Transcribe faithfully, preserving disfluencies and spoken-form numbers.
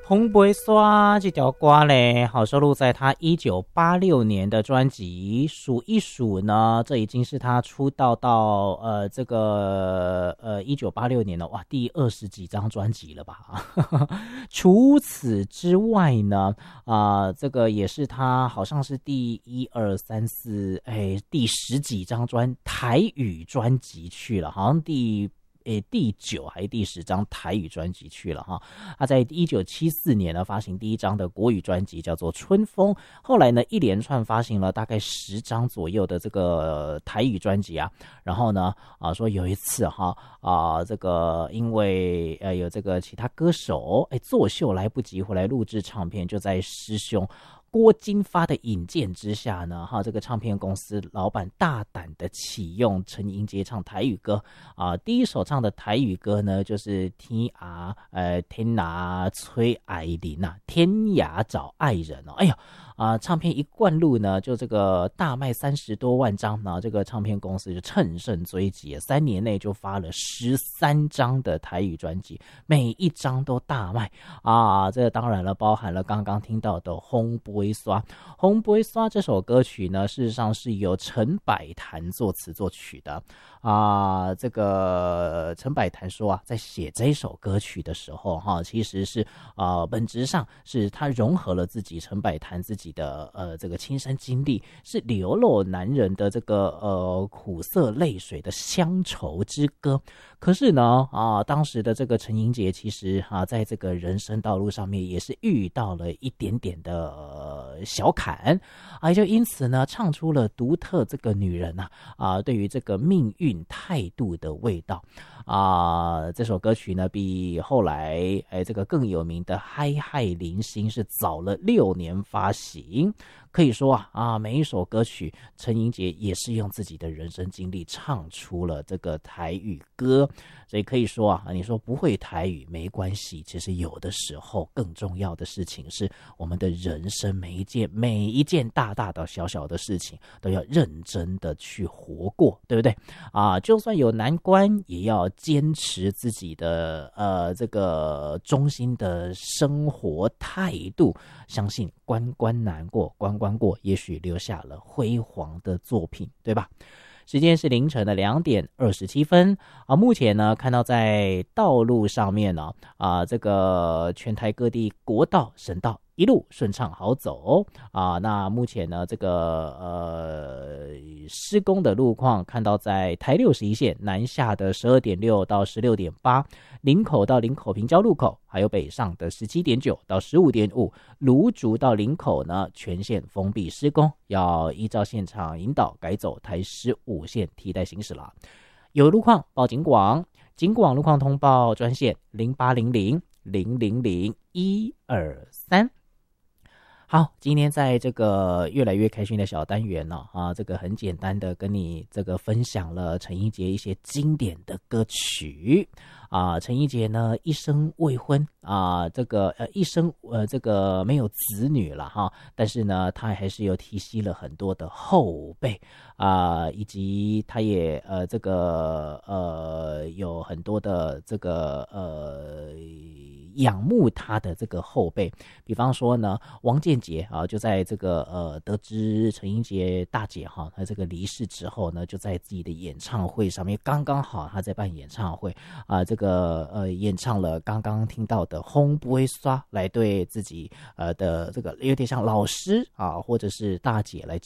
红不会刷这条歌嘞，好收录在他一九八六年的专辑。数一数呢，这已经是他出道到呃这个呃一九八六年了，哇，第二十几张专辑了吧？除此之外呢，啊、呃，这个也是他好像是第一二三四哎第十几张专台语专辑去了，好像第。诶，第九还是第十张台语专辑去了哈。他在一九七四年呢发行第一张的国语专辑叫做《春风》，后来呢一连串发行了大概十张左右的这个、呃、台语专辑啊。然后呢啊说有一次哈啊这个因为呃有这个其他歌手哎作秀来不及回来录制唱片，就在师兄郭金发的引荐之下呢，哈，这个唱片公司老板大胆的启用陈英杰唱台语歌啊、呃，第一首唱的台语歌呢，就是天涯呃天涯催爱人呐，天涯找爱人哦，哎呀。啊、呃，唱片一灌录呢，就这个大卖三十多万张呢，这个唱片公司就乘胜追击，三年内就发了十三张的台语专辑，每一张都大卖啊！这当然了，包含了刚刚听到的《红不会刷》，《红不会刷》这首歌曲呢，事实上是由陈百潭作词作曲的啊。这个陈百潭说啊，在写这首歌曲的时候，哈，其实是啊、呃，本质上是他融合了自己陈百潭自己的呃这个亲身经历，是流落男人的这个呃苦涩泪水的乡愁之歌。可是呢啊，当时的这个陈英杰其实啊，在这个人生道路上面也是遇到了一点点的、呃、小坎啊，就因此呢，唱出了独特这个女人啊啊对于这个命运态度的味道啊。这首歌曲呢，比后来哎这个更有名的《嗨嗨零星》是早了六年发行。可以说啊啊，每一首歌曲，陈英杰也是用自己的人生经历唱出了这个台语歌，所以可以说啊，你说不会台语没关系，其实有的时候更重要的事情是我们的人生每一件每一件大大的小小的事情都要认真的去活过，对不对啊？就算有难关，也要坚持自己的呃这个中心的生活态度，相信关关难过关关过，也许留下了辉煌的作品，对吧？时间是凌晨的两点二十七分啊。目前呢，看到在道路上面呢啊，这个全台各地国道、省道一路顺畅好走啊。那目前呢，这个呃施工的路况，看到在台六十一线南下的十二点六到十六点八，林口到林口平交路口，还有北上的十七点九到十五点五，芦竹到林口呢全线封闭施工，要依照现场引导改走台十五线替代行驶了。有路况报警广，警广路况通报专线零八零零零零零一二三。好，今天在这个越来越开心的小单元呢、哦、啊，这个很简单的跟你这个分享了陈英杰一些经典的歌曲啊。陈英杰呢一生未婚啊，这个呃一生呃这个没有子女了哈，但是呢他还是有提携了很多的后辈啊，以及他也呃这个呃有很多的这个呃仰慕他的这个后辈，比方说呢王建杰啊，就在这个呃得知陈英杰大姐哈她这个离世之后呢，就在自己的演唱会上面，刚刚好她在办演唱会啊，这个呃演唱了刚刚听到的《红不会刷》，来对自己呃的这个有点像老师啊或者是大姐来